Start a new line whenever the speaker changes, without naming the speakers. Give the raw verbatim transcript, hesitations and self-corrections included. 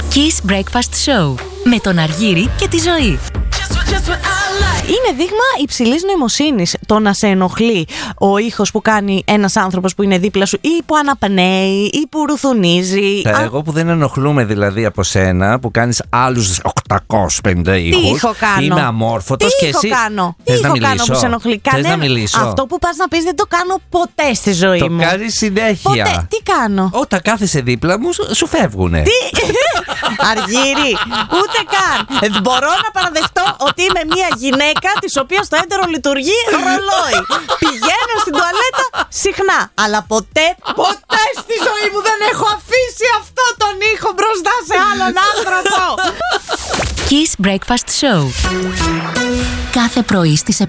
Kiss Breakfast Show με τον Αργύρη και τη Ζωή.
Είναι δείγμα υψηλής νοημοσύνης το να σε ενοχλεί ο ήχος που κάνει ένας άνθρωπος που είναι δίπλα σου ή που αναπνέει ή που ρουθουνίζει.
Τα εγώ που δεν ενοχλούμε δηλαδή από σένα, που κάνεις άλλους οκτακόσιους πενήντα ήχους.
Τι ήχο κάνω?
Είμαι αμόρφωτος
Τι
και
ήχο
εσύ.
κάνω? Τι
Θες
ήχο
να μιλήσω?
κάνω που σε ενοχλεί?
Θες
Κανένα.
να μιλήσω?
Αυτό που πας να πεις δεν το κάνω ποτέ στη ζωή
Το
μου.
κάνεις συνέχεια.
Ποτέ. Τι κάνω?
Όταν κάθεσαι δίπλα μου, σου φεύγουνε.
Τι? Αργύρη, ούτε καν. Δεν μπορώ να παραδεχτώ ότι είμαι μια γυναίκα της οποίας το έντερο λειτουργεί ρολόι. Πηγαίνω στην τουαλέτα συχνά, αλλά ποτέ, ποτέ στη ζωή μου δεν έχω αφήσει αυτό τον ήχο μπροστά σε άλλον άνθρωπο.
Kiss Breakfast Show. Κάθε πρωί στις